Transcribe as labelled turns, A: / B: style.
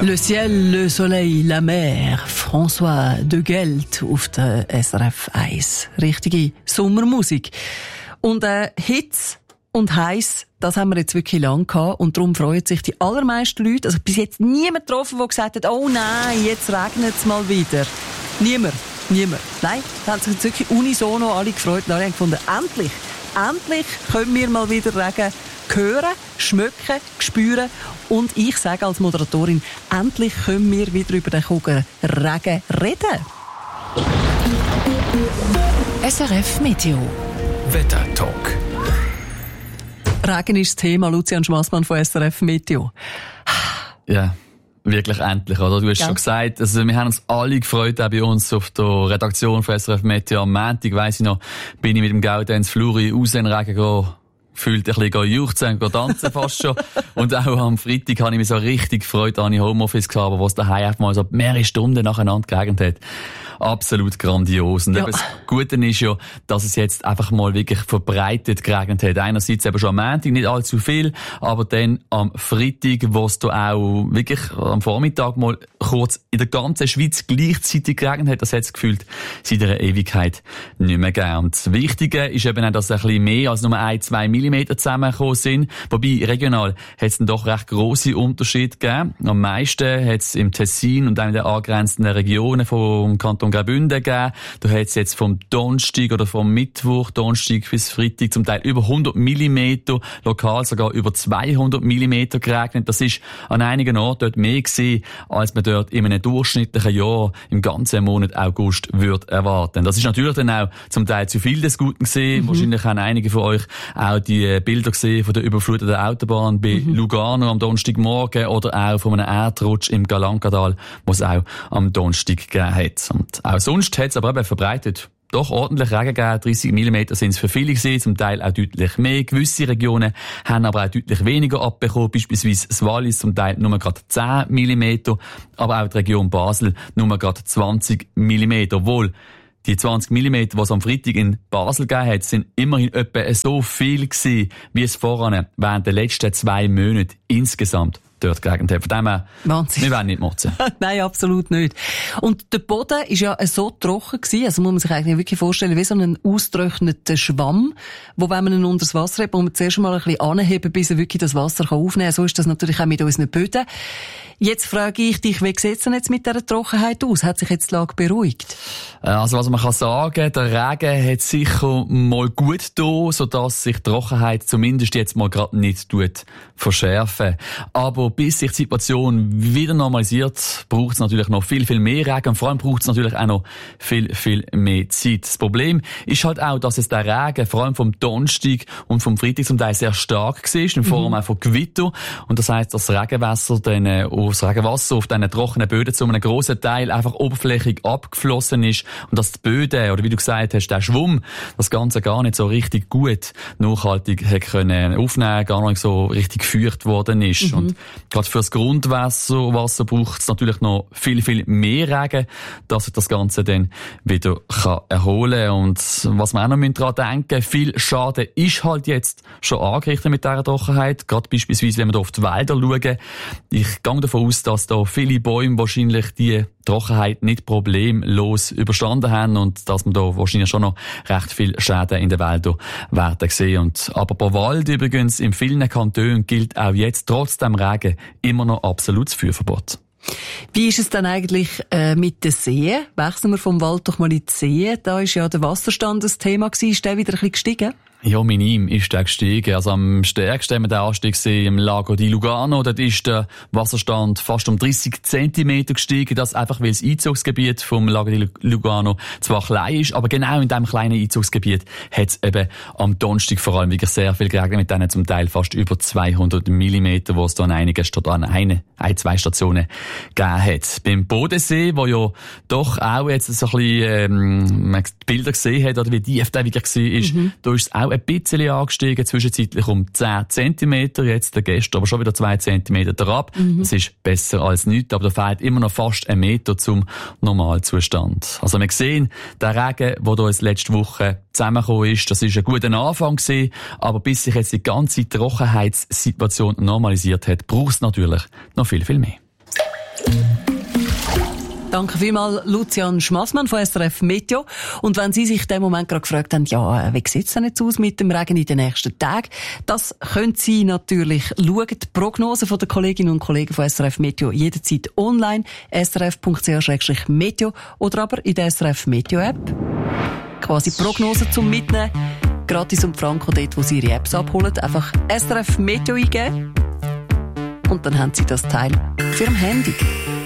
A: Le ciel, le soleil, la mer. François de Gelt auf der SRF 1. Richtige Sommermusik. Und Hitze und heiß, das haben wir jetzt wirklich lang gehabt. Und darum freuen sich die allermeisten Leute. Also bis jetzt niemand getroffen, der gesagt hat, oh nein, jetzt regnet es mal wieder. Niemand. Nein, da haben sich jetzt wirklich unisono alle gefreut. Und alle haben gefunden, endlich können wir mal wieder Regen hören, schmecken, spüren. Und ich sage als Moderatorin, endlich können wir wieder über den Kugeln Regen reden.
B: SRF Meteo.
C: Wettertalk.
A: Regen ist das Thema. Lucian Schmassmann von SRF Meteo.
D: Ja, wirklich endlich, oder? Du hast schon gesagt, also wir haben uns alle gefreut, auch bei uns auf der Redaktion von SRF Meteo. Am Montag, weiss ich noch, bin ich mit dem Gaudenz Fluri raus in den Regen gegangen. Gefühlt ein bisschen juchzen und tanzen fast schon. Und auch am Freitag habe ich mich so richtig gefreut, da habe ich Homeoffice gehabt, aber wo es daheim einfach mal so mehrere Stunden nacheinander geregnet hat. Absolut grandios. Und das Gute ist ja, dass es jetzt einfach mal wirklich verbreitet geregnet hat. Einerseits eben schon am Montag, nicht allzu viel, aber dann am Freitag, wo es da auch wirklich am Vormittag mal kurz in der ganzen Schweiz gleichzeitig geregnet hat, das hat es gefühlt seit einer Ewigkeit nicht mehr gegeben. Und das Wichtige ist eben auch, dass ein bisschen mehr als nur 1-2 Millimeter zusammengekommen sind. Wobei, regional hat es dann doch recht grosse Unterschiede gegeben. Am meisten hat es im Tessin und auch in den angrenzenden Regionen vom Kanton Graubünden gegeben. Da hat es jetzt vom Donnerstag oder vom Mittwoch, Donnerstag bis Freitag zum Teil über 100 Millimeter, lokal sogar über 200 Millimeter geregnet. Das ist an einigen Orten dort mehr gewesen, als man dort in einem durchschnittlichen Jahr im ganzen Monat August würde erwarten. Das ist natürlich dann auch zum Teil zu viel des Guten gewesen. Wahrscheinlich haben einige von euch auch die Bilder gesehen von der überfluteten Autobahn bei Lugano am Donnerstagmorgen oder auch von einem Erdrutsch im Galankadal, was es auch am Donnerstag gegeben hat. Und auch sonst hat es aber eben verbreitet doch ordentlich Regen gegeben. 30 mm sind es für viele gewesen, zum Teil auch deutlich mehr. Gewisse Regionen haben aber auch deutlich weniger abbekommen, beispielsweise das Wallis zum Teil nur gerade 10 mm, aber auch die Region Basel nur gerade 20 mm. Obwohl die 20 mm, die es am Freitag in Basel gegeben hat, sind immerhin etwa so viel gewesen, wie es voran während der letzten 2 Monate insgesamt dort geregnet hat. Von dem her,
A: Wahnsinn.
D: Wir werden nicht motzen.
A: Nein, absolut nicht. Und der Boden ist ja so trocken gewesen, also muss man sich eigentlich wirklich vorstellen, wie so ein ausgetrockneter Schwamm, wo wenn man ihn unter das Wasser hat, muss man zuerst mal ein bisschen anheben, bis er wirklich das Wasser aufnehmen kann. So ist das natürlich auch mit unseren Böden. Jetzt frage ich dich, wie sieht es denn jetzt mit dieser Trockenheit aus? Hat sich jetzt die Lage beruhigt?
D: Also was man kann sagen, der Regen hat sicher mal gut getan, sodass sich die Trockenheit zumindest jetzt mal gerade nicht verschärfen. Aber bis sich die Situation wieder normalisiert, braucht es natürlich noch viel, viel mehr Regen. Und vor allem braucht es natürlich auch noch viel, viel mehr Zeit. Das Problem ist halt auch, dass es der Regen vor allem vom Donnerstag und vom Freitag zum Teil sehr stark war, in Form auch von Gewitter. Und das heisst, dass das Regenwasser auf diesen trockenen Böden zu einem grossen Teil einfach oberflächlich abgeflossen ist und dass die Böden, oder wie du gesagt hast, der Schwumm, das Ganze gar nicht so richtig gut nachhaltig hat können aufnehmen, gar nicht so richtig gefeuert worden ist. Und gerade für das Grundwasser braucht es natürlich noch viel, viel mehr Regen, dass sich das Ganze dann wieder erholen kann. Und was wir auch noch daran denken, viel Schaden ist halt jetzt schon angerichtet mit dieser Trockenheit. Gerade beispielsweise, wenn wir da auf die Wälder schauen. Ich gehe davon aus, dass da viele Bäume wahrscheinlich die Trockenheit nicht problemlos überstanden haben und dass wir da wahrscheinlich schon noch recht viel Schäden in den Wäldern werden sehen. Und aber bei Wald übrigens in vielen Kantonen gilt auch jetzt trotz dem Regen immer noch absolutes Feuerverbot.
A: Wie ist es dann eigentlich mit den Seen? Wechseln wir vom Wald doch mal in die Seen. Da ist ja der Wasserstand das Thema gewesen. Ist der wieder ein bisschen gestiegen?
D: Ja, minim ist der gestiegen. Also am stärksten haben wir den Anstieg gesehen im Lago di Lugano. Dort ist der Wasserstand fast um 30 Zentimeter gestiegen. Das einfach, weil das Einzugsgebiet vom Lago di Lugano zwar klein ist, aber genau in diesem kleinen Einzugsgebiet hat es eben am Donnerstag vor allem wirklich sehr viel geregnet, mit denen zum Teil fast über 200 Millimeter, wo es da an einigen zwei Stationen gegeben hat. Beim Bodensee, wo ja doch auch jetzt so ein bisschen, man die Bilder gesehen hat, oder wie tief der wirklich war, da ist es auch ein bisschen angestiegen, zwischenzeitlich um 10 Zentimeter, jetzt gestern aber schon wieder 2 Zentimeter ab. Das ist besser als nichts, aber da fehlt immer noch fast 1 Meter zum Normalzustand. Also wir sehen, der Regen, der da jetzt letzte Woche zusammengekommen ist, das ist ein guter Anfang gewesen, aber bis sich jetzt die ganze Trockenheitssituation normalisiert hat, braucht es natürlich noch viel, viel mehr.
A: Danke vielmals, Lucian Schmassmann von SRF Meteo. Und wenn Sie sich in dem Moment gerade gefragt haben, ja, wie sieht es denn jetzt aus mit dem Regen in den nächsten Tagen? Das können Sie natürlich schauen. Die Prognosen der Kolleginnen und Kollegen von SRF Meteo jederzeit online, srf.ch/meteo oder aber in der SRF Meteo App. Quasi Prognosen zum Mitnehmen. Gratis und franko dort, wo Sie Ihre Apps abholen. Einfach SRF Meteo eingeben. Und dann haben Sie das Teil für Ihr Handy.